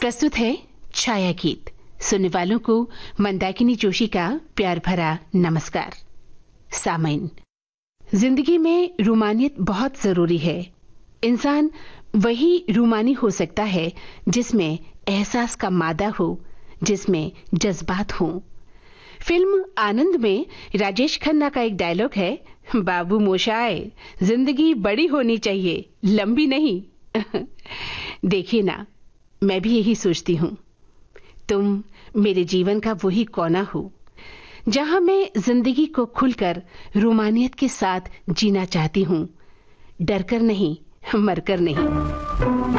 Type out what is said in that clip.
प्रस्तुत है छाया गीत। सुनने वालों को मंदाकिनी जोशी का प्यार भरा नमस्कार। सामईन, जिंदगी में रूमानियत बहुत जरूरी है। इंसान वही रूमानी हो सकता है जिसमें एहसास का मादा हो, जिसमें जज्बात हो। फिल्म आनंद में राजेश खन्ना का एक डायलॉग है, बाबू मोशाय, जिंदगी बड़ी होनी चाहिए, लंबी नहीं। देखिए ना, मैं भी यही सोचती हूँ। तुम मेरे जीवन का वही कोना हो जहां मैं जिंदगी को खुलकर रूमानियत के साथ जीना चाहती हूँ, डरकर नहीं, मरकर नहीं।